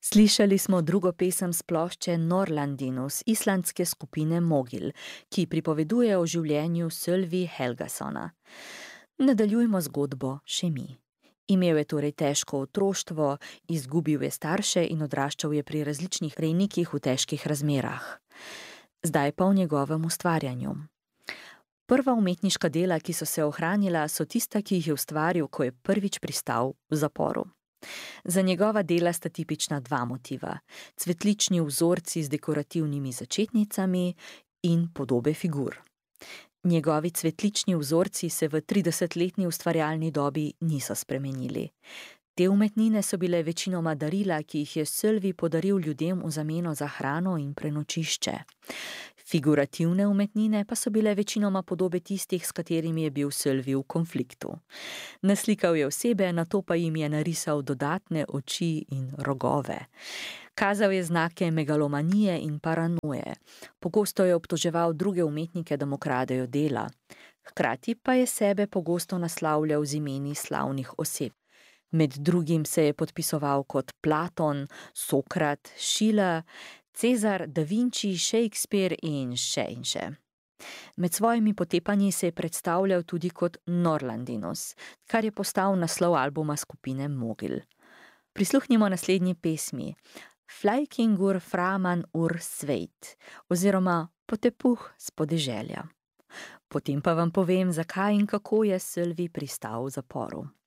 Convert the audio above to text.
Slišali smo drugo pesem s plošče Norlandinus islandske skupine Mogil, ki pripoveduje o življenju Sölvi Helgasona. Nadaljujmo zgodbo še mi. Imel je torej težko otroštvo, izgubil je starše in odraščal je pri različnih rejnikih v težkih razmerah. Zdaj pa o njegovem ustvarjanju. Prva umetniška dela, ki so se ohranila, so tista, ki jih je ustvaril, ko je prvič pristal v zaporu. Za njegova dela sta tipična dva motiva: cvetlični vzorci z dekorativnimi začetnicami in podobe figur. Njegovi cvetlični vzorci se v 30-letni ustvarjalni dobi niso spremenili. Te umetnine so bile večinoma darila, ki jih je Sölvi podaril ljudem v zameno za hrano in prenočišče. Figurativne umetnine pa so bile večinoma podobe tistih, s katerimi je bil Sölvi v konfliktu. Naslikal je osebe, nato pa jim je narisal dodatne oči in rogove. Kazal je znake megalomanije in paranoje. Pogosto je obtoževal druge umetnike, da mu kradejo dela. Hkrati pa je sebe pogosto naslavljal z imeni slavnih oseb. Med drugim se je podpisoval kot Platon, Sokrat, Schiller, Cezar, Da Vinci, Shakespeare in še. Med svojimi potepanji se je predstavljal tudi kot Norlandinus, kar je postal naslov albuma skupine Mogil. Prisluhnimo naslednji pesmi: Flækingur framan úr sveit, oziroma Potepuh s podeželja. Potem pa vam povem, zakaj in kako je Sölvi pristal v zaporu.